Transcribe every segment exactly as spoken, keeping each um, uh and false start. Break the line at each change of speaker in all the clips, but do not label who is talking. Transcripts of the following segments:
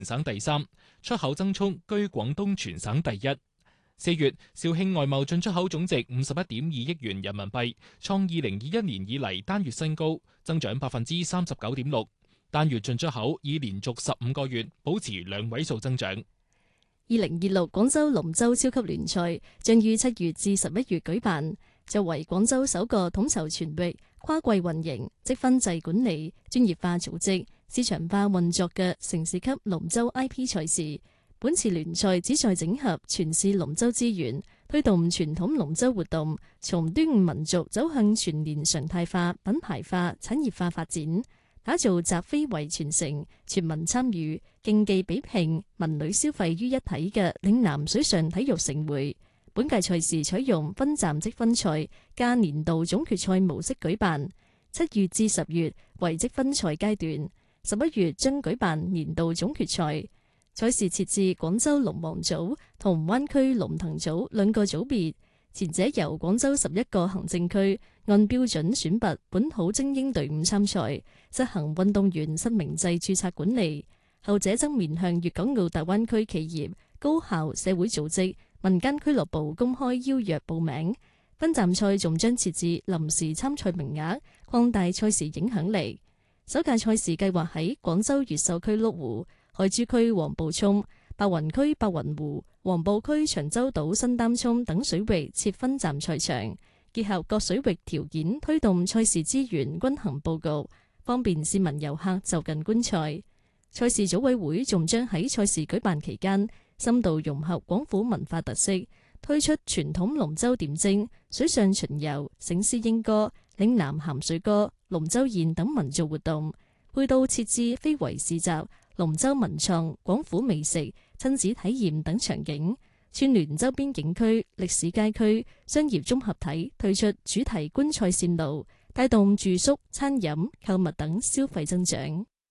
省第三，出口增速居廣東全省第一。四月，肇慶外貿進出口總值五十一點二億元人民幣，創二零二一年以嚟單月新高，增長百分之三十九點六。單月進出口已連續十五個月保持兩位數增長。
二零二六廣州龍舟超級聯賽將於七月至十一月舉辦，作為廣州首個統籌全域、跨季運營、積分制管理、專業化組織、市場化運作嘅城市級龍舟 I P 賽事。本次聯賽旨在整合全市龍舟資源，推動傳統龍舟活動從端午民族走向全年常態化、品牌化、產業化發展，打造集非遺傳承、全民參與、競技比拼、文旅消費於一體嘅嶺南水上體育盛會。本屆賽事採用分站積分賽加年度總決賽模式舉辦，七月至十月為積分賽階段，十一月將舉辦年度總決賽。賽事設置廣州龍王組同灣區龍騰組兩個組別，前者由廣州十一個行政區按標準選拔本土精英隊伍參賽，實行運動員實名制註冊管理；後者則面向粵港澳大灣區企業、高校、社會組織、民間俱樂部公開邀約報名。分站賽仲將設置臨時參賽名額，擴大賽事影響力。首屆賽事計劃喺廣州越秀區麓湖、海珠區黃埔涌、白雲區白雲湖、黃埔區長洲島新擔涌等水域設分站賽場，結合各水域條件，推動賽事資源均衡佈局，方便市民遊客就近觀賽。賽事組委會仲將喺賽事舉辦期間，深度融合廣府文化特色，推出傳統龍舟點睛、水上巡遊、醒獅莺歌、嶺南鹹水歌、龍舟宴等民俗活動，配套設置非遺市集、龍舟文創、廣府美食、親子體驗等場景，串聯周邊景區、歷史街區、商業綜合體，推出主題觀賽線路，帶動住宿、餐飲、購物等消費增長。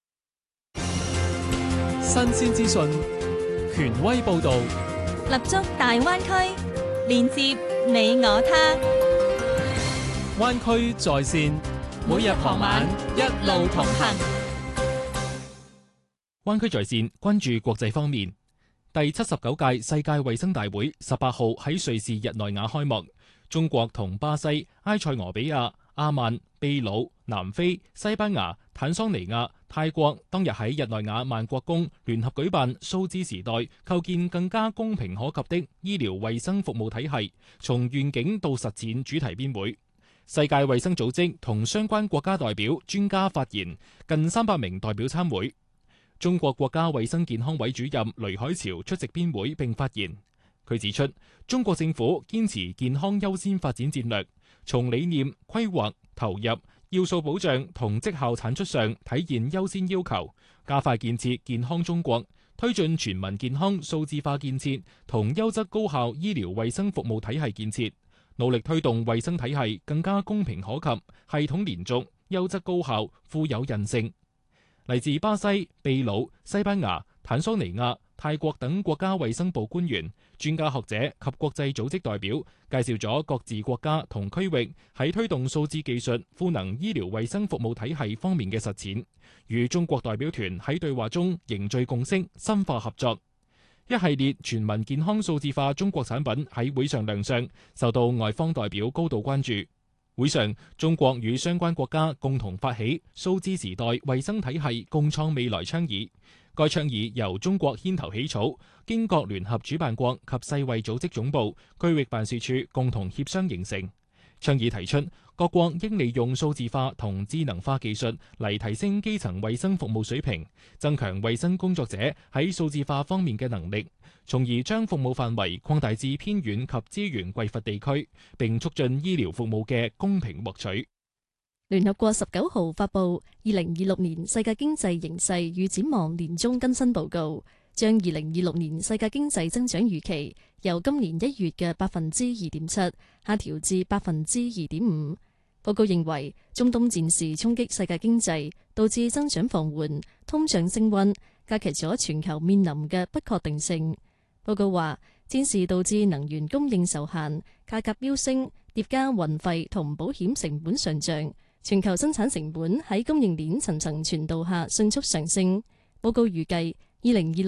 新鮮資訊，權威報導，
立足大灣區，連接你我他。
灣區在線，每日傍晚一路同行。
灣區在線關注國際方面，第七十九屆世界衛生大會十八號喺瑞士日內瓦開幕。中國同巴西、埃塞俄比亞、阿曼、秘魯、南非、西班牙、坦桑尼亞、泰國當日喺日內瓦萬國宮聯合舉辦數字時代構建更加公平可及的醫療衛生服務體系，從願景到實踐主題邊會。世界衛生組織同相關國家代表、專家發言，近三百名代表參會。中國國家衛生健康委主任雷海潮出席邊會並發言。佢指出，中國政府堅持健康優先發展戰略，從理念、規劃、投入、要素保障同績效產出上體現優先要求，加快建設健康中國，推進全民健康數字化建設同優質高效醫療衛生服務體系建設，努力推動衛生體系更加公平可及、系統連續、優質高效、富有韌性。嚟自巴西、秘魯、西班牙、坦桑尼亞、泰國等國家衛生部官員、專家學者及國際組織代表介紹咗各自國家同區域喺推動數字技術賦能醫療衛生服務體系方面嘅實踐，與中國代表團喺對話中凝聚共識、深化合作。一系列全民健康數字化中國產品喺會上亮相，受到外方代表高度關注。會上，中國與相關國家共同發起數字時代衛生體系共創未來倡議。該倡議由中國牽頭起草，經各聯合主辦國及世衛組織總部、區域辦事處共同協商形成。倡議提出，各國應利用數字化同智能化技術嚟提升基層衛生服務水平，增強衛生工作者喺數字化方面嘅能力，從而將服務範圍擴大至偏遠及資源匱乏地區，並促進醫療服務嘅公平獲取。
聯合國十九號發布二零二六年世界經濟形勢與展望年終更新報告，將二零二六年世界經濟增長預期由今年一月嘅百分之二點七下調至百分之二點五。報告認為，中東戰事衝擊世界經濟，導致增長放緩、通脹升溫，加劇咗全球面臨嘅不確定性。報告話，戰事導致能源供應受限、價格飆升，疊加運費同保險成本上漲。全球生產成本喺供應鏈層層傳導下迅速上升。報告預計二零二六